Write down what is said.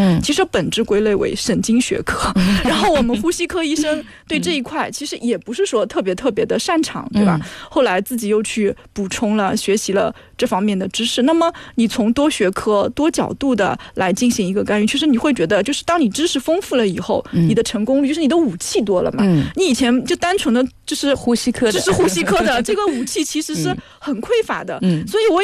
其实本质归类为神经学科，然后我们呼吸科医生对这一块其实也不是说特别的擅长，对吧？后来自己又去补充了学习了这方面的知识。那么你从多学科多角度的来进行一个干预，其实你会觉得就是当你知识丰富了以后，你的成功率就是你的武器多了嘛。你以前就单纯的就是呼吸科的这个武器其实是很匮乏的，所以我